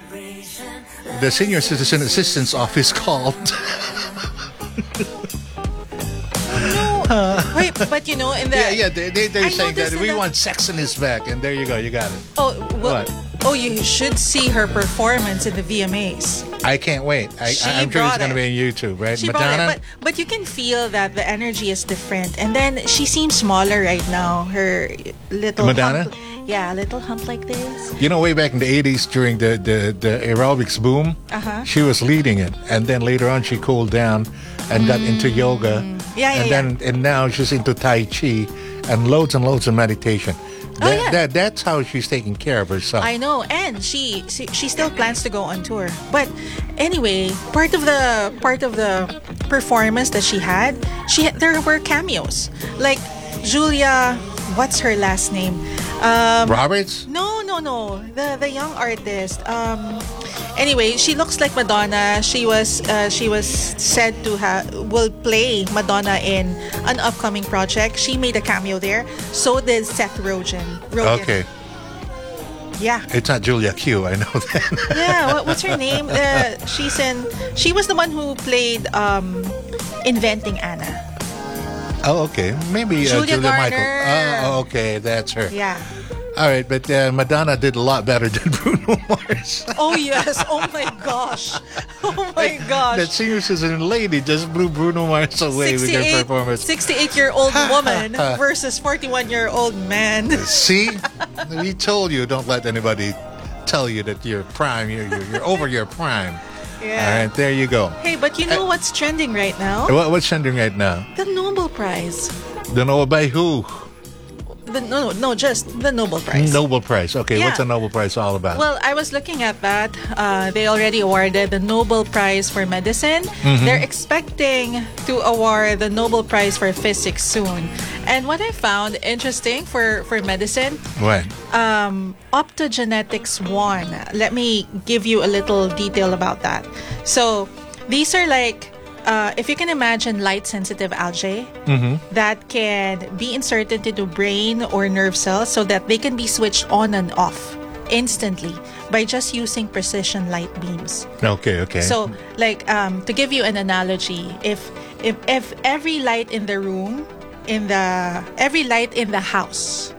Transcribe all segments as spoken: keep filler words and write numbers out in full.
the Senior Citizen Assistance Office called. No, wait, but you know, in the Yeah, yeah, they, they, they're I saying that noticed we in the- want sexiness back, and there you go, you got it. oh, well, What? oh, you should see her performance in the V M As. I can't wait. I, She I'm sure it's brought going to it. be on YouTube, right? She brought Madonna? it, but but you can feel that the energy is different, and then she seems smaller right now. Her little Madonna? hump, yeah, little hump like this. You know, way back in the eighties during the, the, the aerobics boom, Uh-huh. she was leading it. And then later on, she cooled down and got into yoga. Mm. Yeah, yeah, and yeah. then and now she's into Tai Chi and loads and loads of meditation. Oh, That, yeah. that, that's how she's taking care of herself. I know, and she, she she still plans to go on tour. But anyway, part of the part of the performance that she had, she had, there were cameos like Julia. What's her last name? Um, Roberts? No, no, no. The the young artist. Um, anyway, she looks like Madonna. She was uh, she was said to have will play Madonna in an upcoming project. She made a cameo there. So did Seth Rogen. Rogen. Okay. Yeah. It's not Julia Q, I know that. Yeah. What, what's her name? Uh, she's in. She was the one who played um, Inventing Anna. Oh, okay. Maybe uh, Julia Julia Michael. Garner. Oh, okay. That's her. Yeah. All right, but uh, Madonna did a lot better than Bruno Mars. Oh yes. Oh my gosh. Oh my gosh. That senior citizen lady just blew Bruno Mars away with her performance. sixty-eight-year-old woman versus forty-one-year-old man. See? We told you, don't let anybody tell you that you're prime. You're, you're, you're over your prime. Yeah. All right, there you go. Hey, but you know what's trending right now? What, what's trending right now? The Nobel Prize. Don't know by who? The, no, no, just the Nobel Prize. Nobel Prize. Okay, Yeah. what's the Nobel Prize all about? Well, I was looking at that. Uh, they already awarded the Nobel Prize for Medicine. Mm-hmm. They're expecting to award the Nobel Prize for Physics soon. And what I found interesting for, for medicine, what? um, optogenetics won. Let me give you a little detail about that. So these are like, uh, if you can imagine light-sensitive algae that can be inserted into brain or nerve cells so that they can be switched on and off instantly by just using precision light beams. Okay, okay. So, like, um, to give you an analogy, if if if every light in the room, in the every light in the house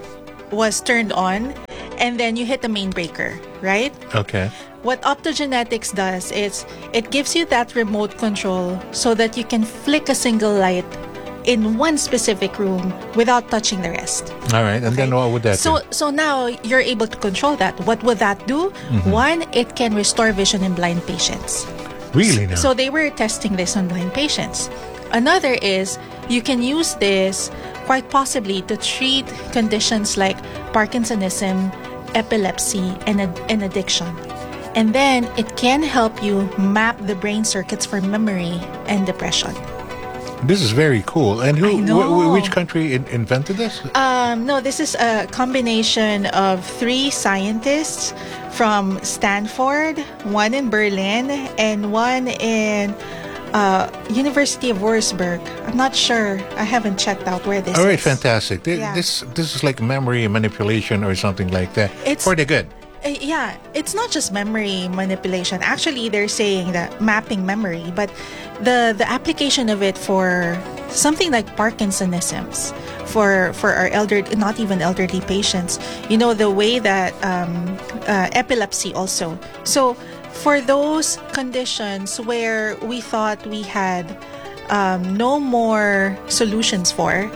was turned on, and then you hit the main breaker, right? okay. What optogenetics does is it gives you that remote control so that you can flick a single light in one specific room without touching the rest. All right, and then what would that So do? so now you're able to control that. What would that do? Mm-hmm. One, it can restore vision in blind patients. Really now? So they were testing this on blind patients. Another is you can use this quite possibly to treat conditions like Parkinsonism, epilepsy, and, ad- and addiction. And then it can help you map the brain circuits for memory and depression. This is very cool. And who, I know. wh- wh- which country in- invented this? Um, no, this is a combination of three scientists from Stanford, one in Berlin, and one in uh, University of Wurzburg. I'm not sure. I haven't checked out where this All right, is. fantastic. Th- Yeah. This this is like memory manipulation or something like that. It's- for the good. Uh, yeah, it's not just memory manipulation. Actually, they're saying that mapping memory, but the the application of it for something like Parkinsonisms, for for our elder, not even elderly patients. You know, the way that um, uh, epilepsy also. So for those conditions where we thought we had um, no more solutions for,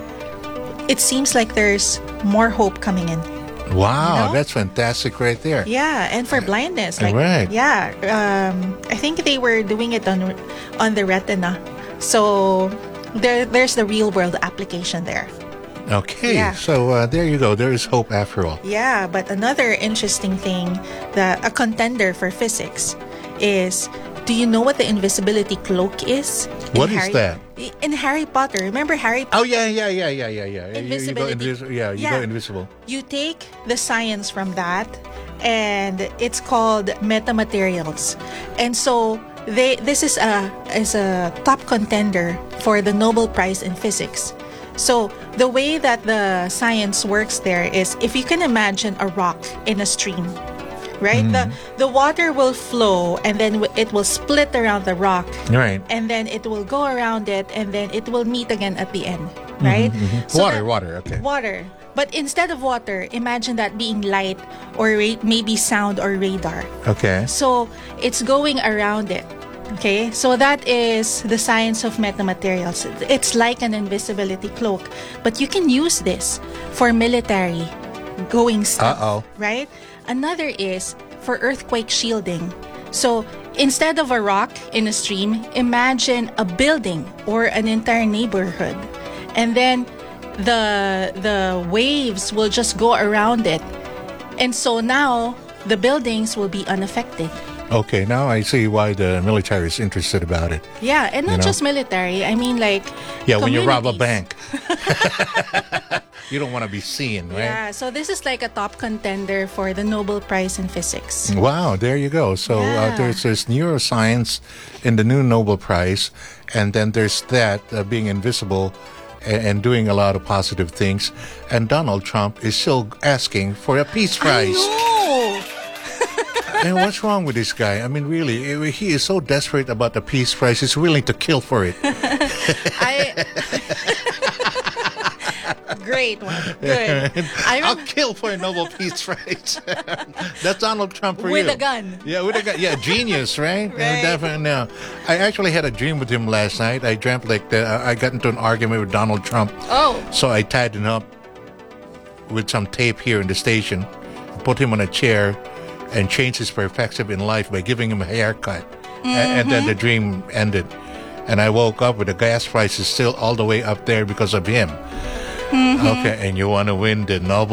it seems like there's more hope coming in. Wow, You know? that's fantastic right there. Yeah, and for blindness, like Right. yeah, um, I think they were doing it on on the retina, so there there's the real world application there. Okay, Yeah. so uh, there you go. There is hope after all. Yeah, but another interesting thing that a contender for physics is, do you know what the invisibility cloak is? In What is Harry- that? In Harry Potter, remember Harry Oh yeah, yeah, yeah, yeah, yeah, yeah. You- You, go Invisibility. invis- yeah, you Yeah. go invisible. You take the science from that, and it's called metamaterials. And so they this is a is a top contender for the Nobel Prize in physics. So the way that the science works there is, if you can imagine a rock in a stream, right? The the water will flow, and then w- it will split around the rock, Right. and then it will go around it, and then it will meet again at the end, right? So Water, that- water, okay. Water. But instead of water, imagine that being light or ra- maybe sound or radar. Okay. So it's going around it. Okay, so that is the science of metamaterials. It's like an invisibility cloak, but you can use this for military going stuff, Uh-oh. right? Another is for earthquake shielding. So instead of a rock in a stream, imagine a building or an entire neighborhood, and then the the waves will just go around it, and so now the buildings will be unaffected. Okay, now I see why the military is interested about it. Yeah, and not You know? just military. I mean, like Yeah, when you rob a communities. bank. You don't want to be seen, right? Yeah, so this is like a top contender for the Nobel Prize in Physics. Wow, there you go. So uh, Yeah. there's there's neuroscience in the new Nobel Prize, and then there's that uh, being invisible and, and doing a lot of positive things. And Donald Trump is still asking for a peace prize. No. And what's wrong with this guy? I mean, really, he is so desperate about the peace prize. He's willing to kill for it. I Great one. Good. I I'll rem- kill for a Nobel Peace Prize. That's Donald Trump for With you. a gun. Yeah, with a gun. Yeah, genius, right? Right. Definitely. No. I actually had a dream with him last night. I dreamt like the, I got into an argument with Donald Trump. Oh. So I tied him up with some tape here in the station, put him on a chair, and changed his perspective in life by giving him a haircut. A- And then the dream ended. And I woke up with the gas prices still all the way up there because of him. Okay, and you want to win the Nobel